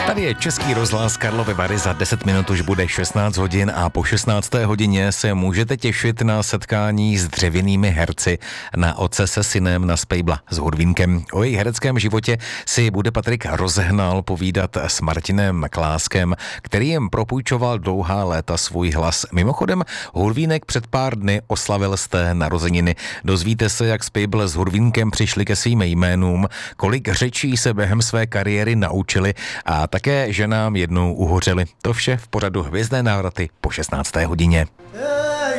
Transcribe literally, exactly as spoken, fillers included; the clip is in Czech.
Tady je Český rozhlas Karlovy Vary, za deset minut už bude šestnáct hodin a po šestnácté hodině se můžete těšit na setkání s dřevěnými herci na Otce se synem na Spejbla s Hurvínkem. O jejich hereckém životě si bude Patrik Rozehnal povídat s Martinem Kláskem, který jim propůjčoval dlouhá léta svůj hlas. Mimochodem, Hurvínek před pár dny oslavil jste narozeniny. Dozvíte se, jak Spejbl s Hurvínkem přišli ke svým jménům, kolik řečí se během své kariéry naučili a také, že nám jednou uhořeli. To vše v pořadu Hvězdné návraty po šestnácté hodině.